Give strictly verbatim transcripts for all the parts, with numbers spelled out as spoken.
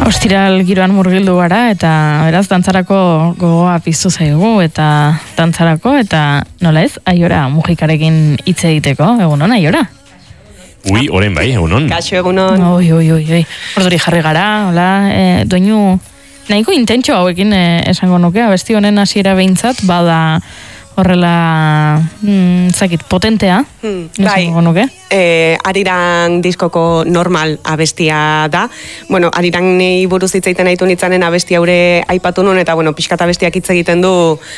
Ostiral giroan murgildu gara eta beraz dantzarako gogoa piztu zaigu eta dantzarako eta nola ez, Aiora Mujikarekin hitz egiteko, egunon Aiora? Ui, oren bai, egunon. Kaixo egunon. Oi, oi, oi, oi. Orduri jarri gara, hola, e, doinu nahiko intentxo hauekin e, esango nuke, abesti honen hasiera behintzat, bada horrela, mm, zakit, potentea, hmm, esango nuke. E, Ariran diskoko normal abestia da. Bueno, Ariran nei buruz hitz egiten aitu nitzanen abestia haure aipatu nun, eta bueno, pixkat abestiak hitz egiten du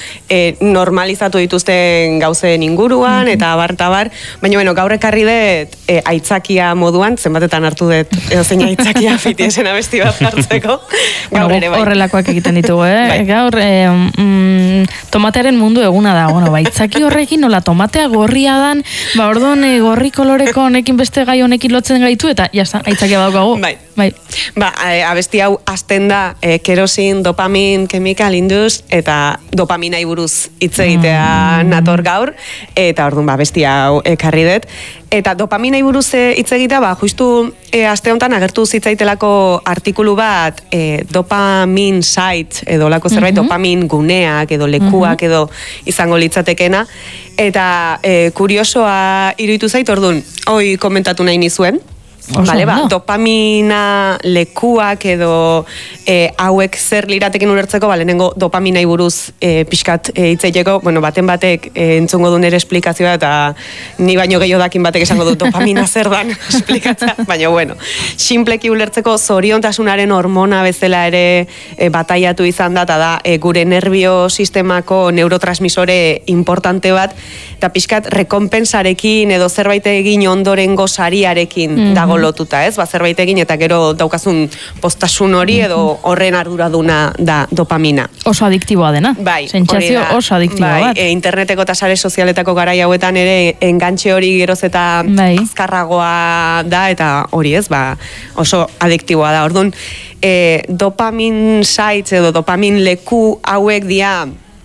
e, normalizatu dituzten gauzen inguruan, mm-hmm. eta bar, eta bar. Baina, bueno, gaur ekarri dut e, aitzakia moduan, zenbatetan hartu dut edozein aitzakia fitiesen abesti bat hartzeko. Gaur bueno, ere bai. Horrelakoak egiten ditugu, eh? Bai. Gaur, e, mm, tomatearen mundu eguna da, bueno, baitzaki horrekin, nola tomatea gorria dan, ba, orduan e, gorri koloreko honekin beste gai honekin lotzen gaitu, eta jazta, aitzakia daukagu. Bai. Bai. Ba, e, abesti hau azten da e, kerosin, dopamin, chemical indus, eta dopaminai buruz hitz egitea mm. nator gaur, eta orduan, ba, abesti hau ekarri dut. Eta dopaminai buruz hitz egitea, ba, justu e, aste honetan agertu zitzaitelako artikulu bat e, dopamin site, edo lako zerbait, mm-hmm. dopamin guneak, edo lekuak, mm-hmm. edo izango litzatekena. Eta e, kuriosoa iruditu zait, orduan, hoi komentatu nahi nizuen. Vale, ba, dopamina lekuak edo e, hauek zer lirateken ulertzeko, ba, lehenengo dopaminai buruz e, pixkat e, hitzeiteko, bueno, baten batek e, entzungo du nere esplikazioa eta ni baino gehiago dakin batek esango du dopamina zer dan esplikatza, baina bueno, simpleki ulertzeko zoriontasunaren hormona bezala ere e, bataiatu izan da, eta da e, gure nervio sistemako neurotransmisore importante bat, eta pixkat rekompensarekin edo zerbait egin ondorengo sariarekin mm-hmm. dago lotuta, ez? Ba, zerbait egin eta gero daukazun postasun hori edo horren arduraduna da dopamina. Oso adiktiboa dena. Bai, sentsazio oso adiktiboa bai, bat. E, interneteko eta sare sozialetako garai hauetan ere engantxe hori geroz eta bai. azkarragoa da, eta hori ez, ba, oso adiktiboa da. Orduan, e, dopamin sites edo dopamin leku hauek dia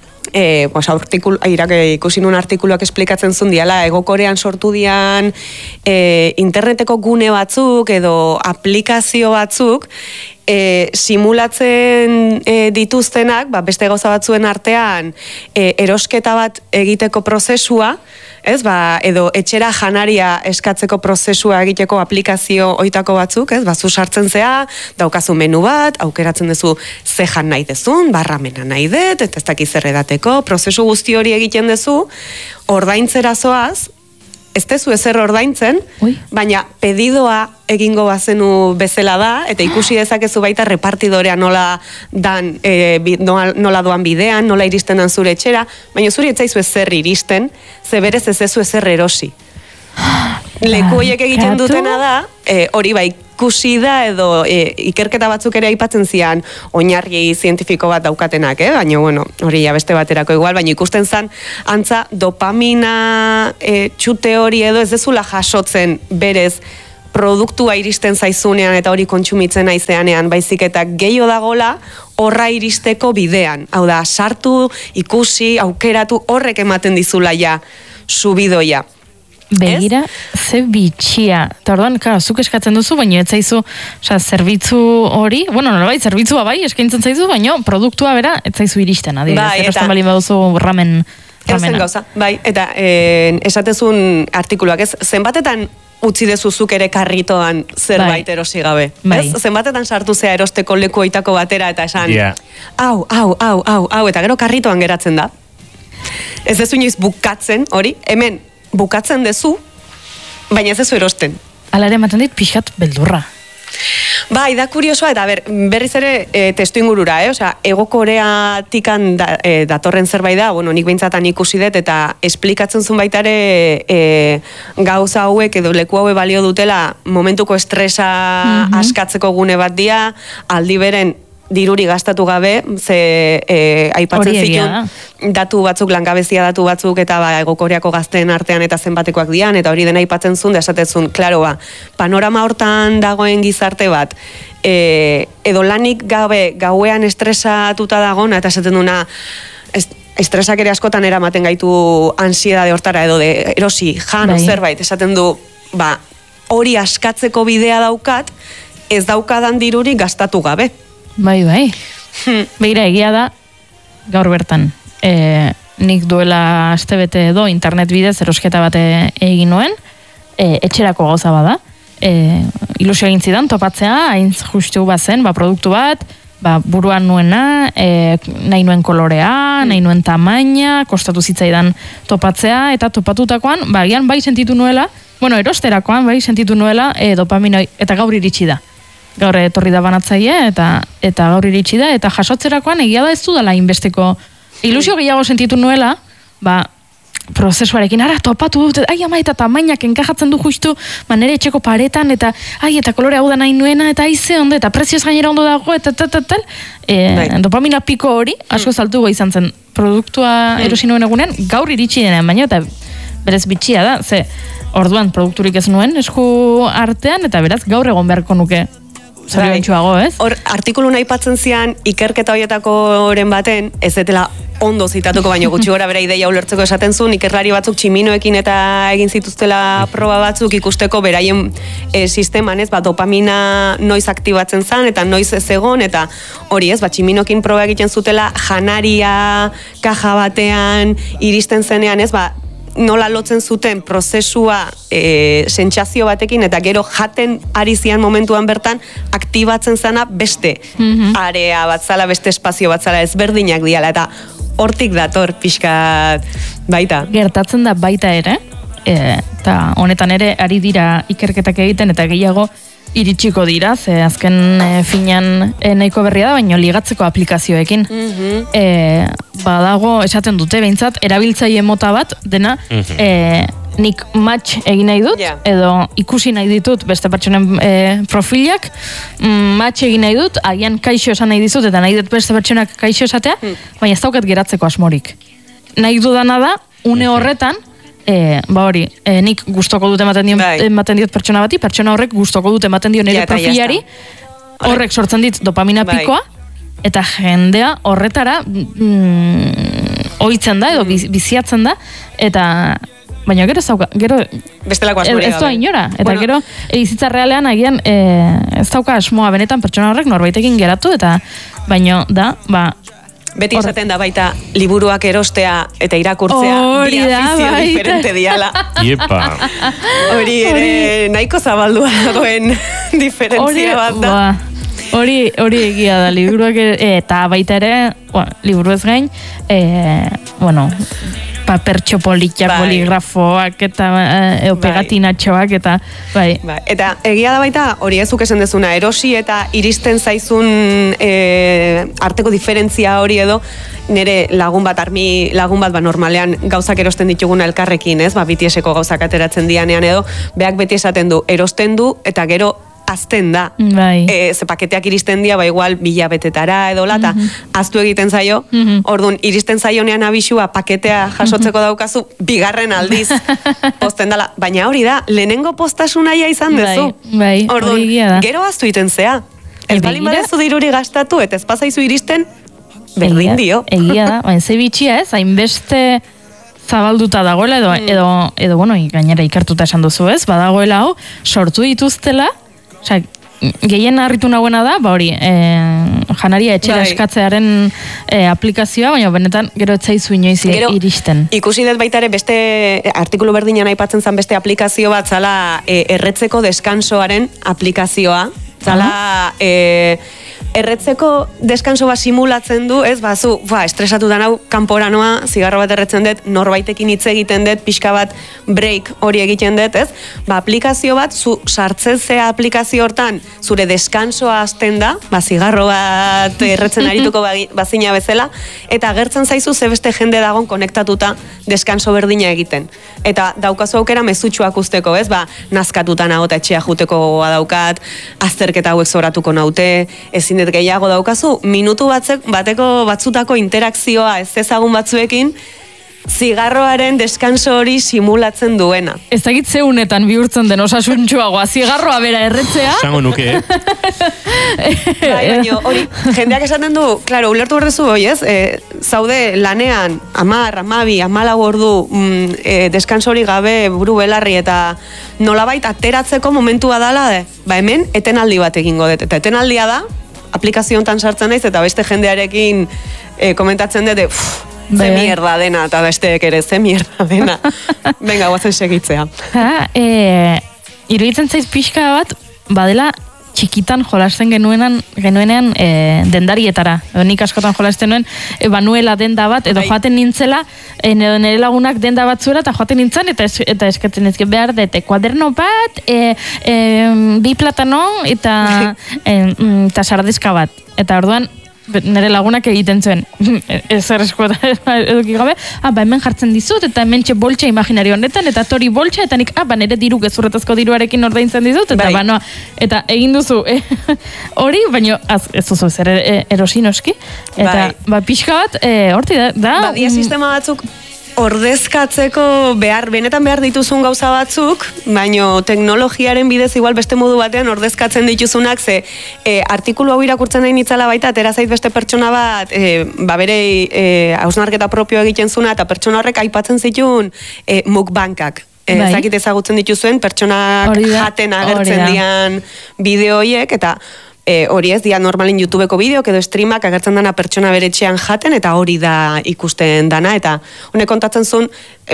Eh, pues, artikul, irak, ikusi nun artikuluak esplikatzen zuen diala, Ego Korean sortu dian eh, interneteko gune batzuk edo aplikazio batzuk eh, simulatzen eh, dituztenak, ba, beste gauza batzuen artean eh, erosketa bat egiteko prozesua, ez, ba, edo etxera janaria eskatzeko prozesua egiteko aplikazio oitako batzuk, ez, ba, zu sartzen zea, daukazu menu bat, aukeratzen duzu ze jan nahi dezun, barramena nahi dut, eta ez dakiz zer edateko, prozesu guzti hori egiten duzu, ordaintzera zoaz, ez dezu ezer ordaintzen, Ui. baina pedidoa egingo bazenu bezala da, eta ikusi dezakezu baita repartidorea nola, dan, e, nola, nola doan bidean, nola iristen dan zure etxera, baina zure etzaizu ezer iristen, ze berez ez ezu ezer erosi. Leku horiek egiten dutena da, e, hori bai ikusi da edo e, ikerketa batzuk ere aipatzen zian oinarri zientifiko bat daukatenak, eh? Baina, bueno, hori ja beste baterako igual, baina ikusten zan, antza dopamina e, txute hori edo ez dezula jasotzen berez produktua iristen zaizunean eta hori kontsumitzen naizeanean, baizik eta gehiago dagola horra iristeko bidean. Hau da, sartu, ikusi, aukeratu, horrek ematen dizula ja subidoia. Begira, ze bitxia. Eta orduan, klar, zuk eskatzen duzu, baina ez zaizu, oza, zerbitzu hori, bueno, nolabait, zerbitzua bai, eskaintzen zaizu, baina produktua bera, ez zaizu iristen, adibidez. Bai, eta... balin baduzu ramen, ramena. Gauza, bai, eta eh, esatezun artikuluak, ez, zenbatetan utzi dezuzuk ere karritoan zerbait bai. erosi gabe. Bai. Ez? Zenbatetan sartu zea erosteko leku oitako batera eta esan, yeah. au, au, au, au, au, eta gero karritoan geratzen da. Ez dezu inoiz bukatzen, hori, hemen, bukatzen dezu, baina ez dezu erosten. Hala ere ematen dit pixkat beldurra. Bai, da kuriosoa, eta ber, berriz ere e, testu ingurura, eh? Osea, Ego Koreatikan da, e, datorren zerbait da, bueno, nik behintzatan ikusi dut, eta esplikatzen zuen baita ere e, gauza hauek edo leku hauek balio dutela momentuko estresa mm-hmm. askatzeko gune bat dia, aldi beren diruri gastatu gabe, ze e, aipatzen zituen datu batzuk, langabezia datu batzuk, eta ba, Ego Koreako gazteen artean eta zenbatekoak dian, eta hori dena aipatzen zuen, da esatetzun, klaro ba, panorama hortan dagoen gizarte bat, e, edo lanik gabe gauean estresatuta dagona, eta esaten duna, est, estresak ere askotan eramaten gaitu ansiedade hortara, edo de erosi, jan, bai. zerbait, esaten du, ba, hori askatzeko bidea daukat, ez daukadan diruri gastatu gabe. Bai, bai. Hmm. Begira, egia da, gaur bertan, e, nik duela astebete edo internet bidez erosketa bate egin nuen, e, etxerako gauza bada, e, ilusio egin zidan, topatzea, hain justu bazen, ba, produktu bat, ba, buruan nuena, e, nahi nuen kolorea, nahi nuen tamaina, kostatu zitzaidan topatzea, eta topatutakoan, ba, gian bai sentitu nuela, bueno, erosterakoan bai sentitu nuela, e, dopamina, eta gaur iritsi da. Gaur etorri da banatzaile, eta, eta gaur iritsi da, eta jasotzerakoan egia da ez du dela inbesteko ilusio gehiago sentitu nuela, ba, prozesuarekin, ara, topatu dut, ai, ama, eta tamainak enkajatzen du justu, ba, nire etxeko paretan, eta, ai, eta kolore hau da nahi nuena, eta aize ondo, eta prezioz gainera ondo dago, eta, eta, eta, eta, e, dopamina piko hori, asko zaltu goi izan zen, produktua erosi nuen egunean, gaur iritsi denean, baina, eta berez bitxia da, ze, orduan produkturik ez nuen, esku artean, eta beraz, gaur egon beharko nuke. Zoriontsuago, ez? Hor, artikulu nahi patzen zian, ikerketa horietako oren baten, ez detela ondo zitatuko, baino gutxi gora bera ideia ulertzeko esaten zuen, ikerlari batzuk tximinoekin eta egin zituztela proba batzuk ikusteko beraien e, sisteman, ez, ba, dopamina noiz aktibatzen zen, eta noiz ez egon, eta hori, ez, ba, tximinoekin proba egiten zutela, janaria, kaja batean, iristen zenean, ez, ba, nola lotzen zuten prozesua e, sentsazio batekin, eta gero jaten ari zian momentuan bertan aktibatzen zana beste mm-hmm. area bat zala, beste espazio bat zala, ezberdinak diala, eta hortik dator pixkat baita. Gertatzen da baita ere, e, eta honetan ere ari dira ikerketak egiten, eta gehiago iritsiko dira, ze azken e, finan e, nahiko berria da, baina ligatzeko aplikazioekin. Mm-hmm. E, badago, esaten dute, behintzat, erabiltzaile mota bat, dena, mm-hmm. e, nik match egin nahi dut, yeah. edo ikusi nahi ditut beste pertsonen e, profilak, mm, match egin nahi dut, agian kaixo esan nahi dizut, eta nahi dut beste pertsonak kaixo esatea, mm. baina ez daukat geratzeko asmorik. Nahi dudana da, une horretan, E, ba hori, e, nik gustoko dut ematen, dion, ematen diot pertsona bati, pertsona horrek gustoko dut ematen dio nire ja, profilari, horrek sortzen dit dopamina bai. Pikoa, eta jendea horretara mm, ohitzen da, edo biz, biziatzen da, eta baina gero zauka, gero bestelako asmorik ez doa inora, eta bueno. Gero bizitza realean agian e, ez dauka asmoa benetan pertsona horrek norbaitekin geratu, eta baina da, ba, beti esaten da baita liburuak erostea eta irakurtzea bi afizio diferente diala. Iepa. Hori ere nahiko zabaldua dagoen diferentzia bat da. Hori hori egia da, liburuak eta baita ere, bueno, liburu ez gain, e, bueno, papertxo politak, bai. Boligrafoak eta e, pegatinatxoak eta bai. Bai. Eta egia da baita hori ezuk esan dezuna, erosi eta iristen zaizun e, arteko diferentzia hori edo nire lagun bat, armi lagun bat, ba, normalean gauzak erosten dituguna elkarrekin, ez, ba, B T S-eko gauzak ateratzen dianean edo, beak beti esaten du, erosten du eta gero azten da. Bai. E, ze paketeak iristen dia, ba igual bilabetetara edo lata, mm-hmm. aztu egiten zaio, mm-hmm. orduan, iristen zaionean abisua paketea jasotzeko mm-hmm. daukazu, bigarren aldiz posten dala. Baina hori da, lehenengo postasunaia izan dezu. Bai, bai, orduan, gero aztu egiten zea. Ez balin badezu diruri gastatu, eta ez pasaizu iristen, berdin dio. Egia da, baina ze bitxia ez, hainbeste zabalduta dagoela, edo, mm. edo, edo, bueno, gainera ikertuta esan duzu ez, badagoela hau, sortu dituztela, osea, gehien harritu nagoena da, ba hori, e, janaria etxera bai. Eskatzearen e, aplikazioa, baina benetan gero etzaizu inoiz gero, iristen. Ikusi dut baita ere beste artikulu berdinan aipatzen zen beste aplikazio bat, zala e, erretzeko deskansoaren aplikazioa, zala uh-huh. e, erretzeko deskanso bat simulatzen du, ez, bazu, ba, estresatu da nau, kanpora noa, zigarro bat erretzen dut, norbaitekin hitz egiten dut, pixka bat break hori egiten dut, ez, ba, aplikazio bat, zu sartzen zea aplikazio hortan, zure deskansoa hasten da, ba, zigarro bat erretzen arituko bazina bezala, eta agertzen zaizu ze beste jende dagon konektatuta deskanso berdina egiten. Eta daukazu aukera mezutxuak usteko, ez, ba, nazkatuta nago eta etxea juteko daukat, azterketa hauek zoratuko naute, ezin dut gehiago daukazu, minutu batzek, bateko batzutako interakzioa ez ezagun batzuekin, zigarroaren deskanso hori simulatzen duena. Ez dakit zeunetan bihurtzen den osasuntxuagoa, zigarroa bera erretzea. Zango nuke, eh? Bai, baina hori, jendeak esaten du, klaro, ulertu berdezu hoi, ez? E, zaude lanean, amar, amabi, amalau ordu, mm, e, deskanso hori gabe, buru belarri, eta nolabait ateratzeko momentua dala, de, ba hemen, etenaldi bat egingo dut. Eta etenaldia da, aplikazio hontan sartzen naiz, eta beste jendearekin e, komentatzen dut, uff, ze mierda dena, eta besteek ere, ze mierda dena. Venga, guazen segitzea. Ha, e, iruditzen zaiz pixka bat, badela txikitan jolasten genuenan, genuenean e, dendarietara. Edo nik askotan jolasten nuen, e, banuela denda bat, edo joaten nintzela, e, nire lagunak denda bat zuela, eta joaten nintzen, eta, es, eta eskatzen ezke behar dute, kuaderno bat, e, e, bi platano, eta, e, eta sardizka bat. Eta orduan, nire lagunak egiten zuen ezer eskueta eduki gabe, ah, ba, hemen jartzen dizut, eta hemen txe boltsa imaginario honetan, eta tori boltsa, eta nik, ah, ba, nire diru gezurretazko diruarekin ordaintzen dizut, eta bai. Ba, no, eta egin duzu eh, hori, baina az, ez duzu zer eh, erosinoski, eta bai. Ba, pixka bat, eh, horti da, da ba, dia sistema batzuk ordezkatzeko behar, benetan behar dituzun gauza batzuk, baino teknologiaren bidez igual beste modu batean ordezkatzen dituzunak, ze e, artikulu hau irakurtzen nahi nitzala baita, atera zait beste pertsona bat, e, ba bere e, hausnarketa propio egiten zuna, eta pertsona horrek aipatzen zituen e, mukbankak. E, bai. Ezakit ezagutzen dituzuen, pertsonak jaten agertzen dian bideo horiek, eta E, hori ez, dia normalin YouTubeko bideok edo streamak agertzen dana pertsona beretxean jaten, eta hori da ikusten dana, eta honek kontatzen zuen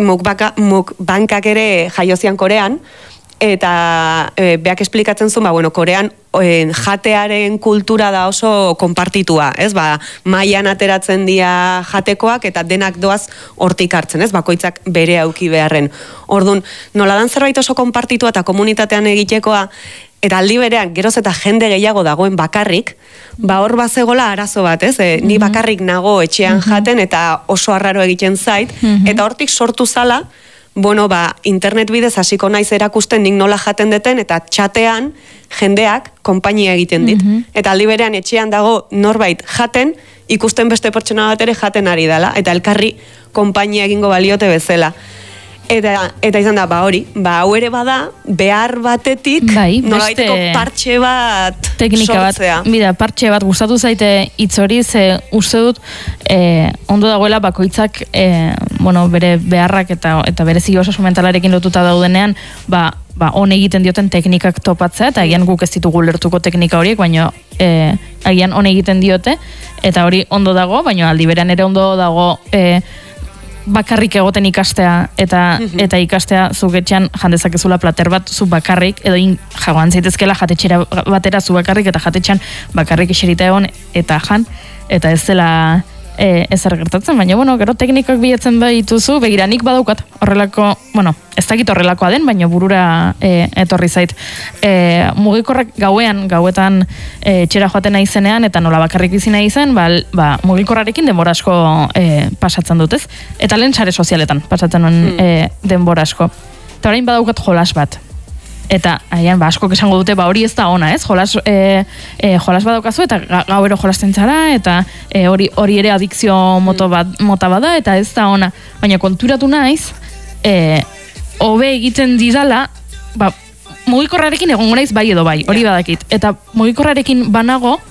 mukbankak ere jaiozian Korean, eta e, beak esplikatzen zuen, ba, bueno, Korean en, jatearen kultura da oso konpartitua, ez, ba, mailan ateratzen dira jatekoak, eta denak doaz hortik hartzen, ez, bakoitzak bere auki beharren. Orduan, noladan zerbait oso konpartitua eta komunitatean egitekoa, eta aldi berean, geroz eta jende gehiago dagoen bakarrik, ba hor bazegola arazo bat, ez? E, ni bakarrik nago etxean jaten, eta oso arraro egiten zait, eta hortik sortu zala, bueno, ba, internet bidez hasiko naiz erakusten nik nola jaten deten, eta txatean jendeak konpainia egiten dit. Eta aldi berean etxean dago norbait jaten, ikusten beste pertsona bat ere jaten ari dela, eta elkarri konpainia egingo baliote bezala. Eta, eta izan da, ba hori, ba hau ere bada, behar batetik, bai, nolabaiteko partxe bat teknika sortzea. Bat, bida, partxe bat gustatu zaite hitz hori, ze uste dut, e, ondo dagoela bakoitzak, e, bueno, bere beharrak eta, eta bere zio osasun mentalarekin lotuta daudenean, ba, ba, on egiten dioten teknikak topatzea, eta agian guk ez ditugu lertuko teknika horiek, baina e, agian on egiten diote, eta hori ondo dago, baina aldi berean ere ondo dago, e, bakarrik egoten ikastea, eta mm-hmm. eta ikastea zugetxean jandezakezula plater bat zu bakarrik, edo in, jagoan zaitezkela jatetxera batera zu bakarrik, eta jatetxean bakarrik eserita egon, eta jan, eta ez dela e, ezer gertatzen, baina, bueno, gero teknikak bilatzen behituzu, begira, nik badaukat, horrelako, bueno, ez dakit horrelakoa den, baina burura e, etorri zait. E, mugikorrak gauean, gauetan e, txera joaten nahi zenean, eta nola bakarrik bizi nahi zen, ba, ba, mugikorrarekin denbora asko e, pasatzen dutez. Eta lehen sare sozialetan pasatzen nuen hmm. e, denbora asko. Eta orain badaukat jolas bat. Eta aian, ba, askok esango dute, ba, hori ez da ona, ez? Jolas, e, e, jolas badaukazu, eta gauero jolasten zara, eta e, hori, hori ere adikzio moto bat, mota bada, eta ez da ona. Baina konturatu naiz, e, hobe egiten didala, ba, mugikorrarekin egongo naiz bai edo bai, hori badakit. Eta mugikorrarekin banago,